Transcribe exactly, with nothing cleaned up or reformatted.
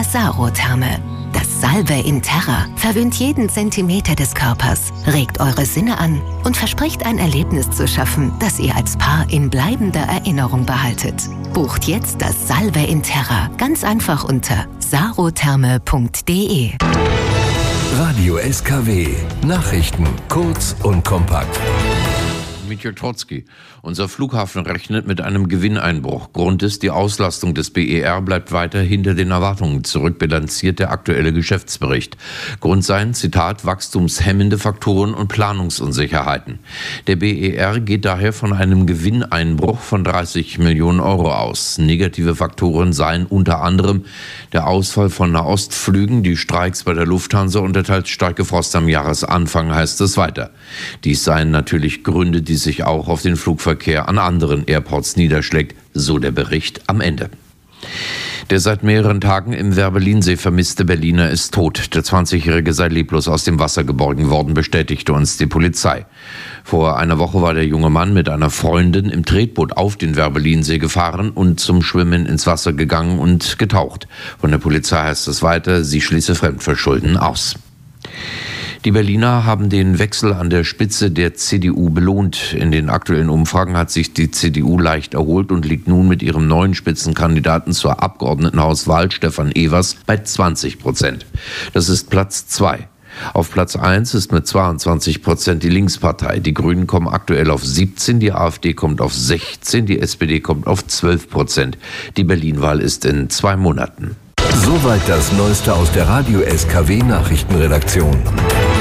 Sarotherme. Das Salve in Terra verwöhnt jeden Zentimeter des Körpers, regt eure Sinne an und verspricht ein Erlebnis zu schaffen, das ihr als Paar in bleibender Erinnerung behaltet. Bucht jetzt das Salve in Terra ganz einfach unter sarotherme punkt de. Radio S K W. Nachrichten kurz und kompakt. Michael Trotzki. Unser Flughafen rechnet mit einem Gewinneinbruch. Grund ist, die Auslastung des B E R bleibt weiter hinter den Erwartungen zurück, bilanziert der aktuelle Geschäftsbericht. Grund seien, Zitat, wachstumshemmende Faktoren und Planungsunsicherheiten. Der B E R geht daher von einem Gewinneinbruch von dreißig Millionen Euro aus. Negative Faktoren seien unter anderem der Ausfall von Nahostflügen, die Streiks bei der Lufthansa und der teils starke Frost am Jahresanfang, heißt es weiter. Dies seien natürlich Gründe, die sich auch auf den Flugverkehr an anderen Airports niederschlägt, so der Bericht am Ende. Der seit mehreren Tagen im Werbellinsee vermisste Berliner ist tot. Der zwanzigjährige sei leblos aus dem Wasser geborgen worden, bestätigte uns die Polizei. Vor einer Woche war der junge Mann mit einer Freundin im Tretboot auf den Werbellinsee gefahren und zum Schwimmen ins Wasser gegangen und getaucht. Von der Polizei heißt es weiter, sie schließe Fremdverschulden aus. Die Berliner haben den Wechsel an der Spitze der C D U belohnt. In den aktuellen Umfragen hat sich die C D U leicht erholt und liegt nun mit ihrem neuen Spitzenkandidaten zur Abgeordnetenhauswahl, Stefan Evers, bei zwanzig Prozent. Das ist Platz zwei. Auf Platz eins ist mit zweiundzwanzig Prozent die Linkspartei. Die Grünen kommen aktuell auf siebzehn, die AfD kommt auf sechzehn, die S P D kommt auf zwölf Prozent. Die Berlin-Wahl ist in zwei Monaten. Soweit das Neueste aus der Radio S K W Nachrichtenredaktion.